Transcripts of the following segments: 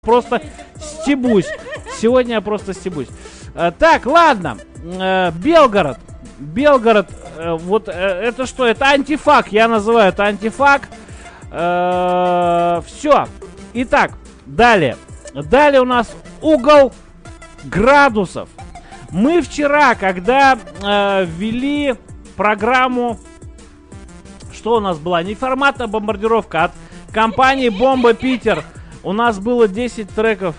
просто стебусь. Сегодня я просто стебусь. Так, ладно. Белгород. Белгород. Вот это что? Это антифак. Я называю это антифак. Все. Итак, далее. Далее у нас угол градусов. Мы вчера, когда ввели программу, что у нас была? Неформатная бомбардировка от компании Бомба Питер. У нас было 10 треков.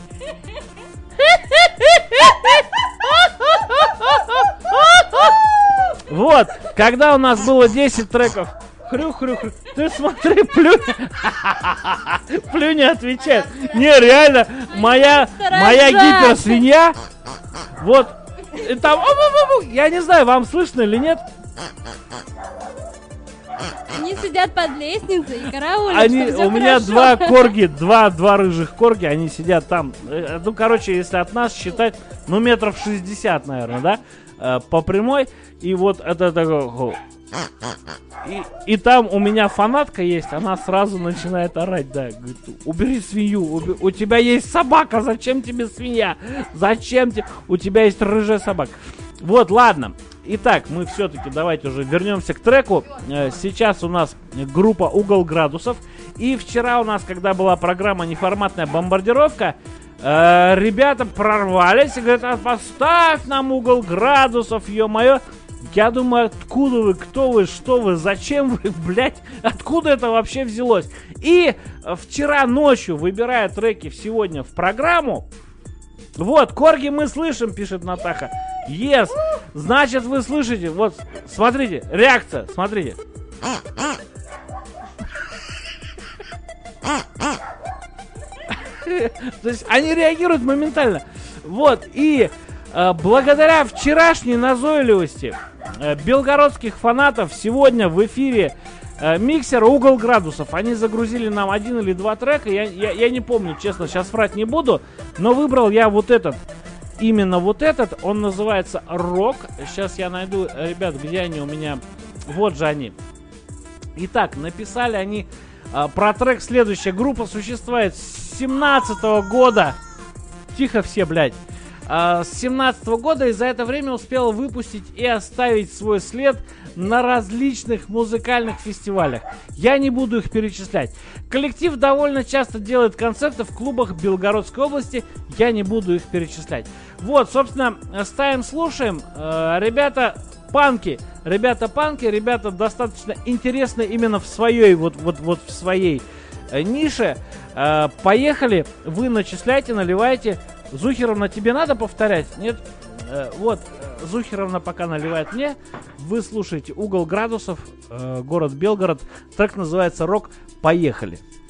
Вот, когда у нас было 10 треков. Хрю-хрю-хрю. Ты смотри, плюнь. Плюнь не отвечает. Не, реально, моя гиперсвинья. Вот. И там, я не знаю, вам слышно или нет? Они сидят под лестницей и караулят. У меня два корги, два рыжих корги, они сидят там. Ну, короче, если от нас считать, ну, метров 60, наверное, да? По прямой. И вот это такое... И там у меня фанатка есть, она сразу начинает орать, да, говорит, убери свинью, у тебя есть собака, зачем тебе свинья, зачем тебе, у тебя есть рыжая собака. Вот, ладно, итак, мы все-таки давайте уже вернемся к треку. Сейчас у нас группа «Угол градусов», и вчера у нас, когда была программа «Неформатная бомбардировка», ребята прорвались и говорят, а поставь нам «Угол градусов», ё-моё. Я думаю, откуда вы, кто вы, что вы, зачем вы, блядь, откуда это вообще взялось? И вчера ночью, выбирая треки сегодня в программу, вот, корги мы слышим, пишет Натаха. Yes, значит вы слышите, вот, смотрите, реакция, смотрите. То есть они реагируют моментально. Вот, и благодаря вчерашней назойливости белгородских фанатов сегодня в эфире миксер «Угол градусов». Они загрузили нам 1 или 2 трека. Я не помню, честно, сейчас врать не буду. Но выбрал я вот этот. Именно вот этот. Он называется «Рок». Сейчас я найду, ребят, где они у меня. Вот же они. Итак, написали они про трек следующая. Группа существует с 17-го года. Тихо все, блядь. С 17-го года и за это время успела выпустить и оставить свой след на различных музыкальных фестивалях. Я не буду их перечислять. Коллектив довольно часто делает концерты в клубах Белгородской области. Я не буду их перечислять. Вот, собственно, ставим, слушаем. Ребята панки. Ребята достаточно интересные именно в своей, вот в своей нише. Поехали. Вы начисляйте, наливайте. Зухеровна, тебе надо повторять? Нет? Вот, Зухеровна пока наливает мне. Вы слушаете «Угол градусов», город Белгород. Трек называется «Рок». Поехали.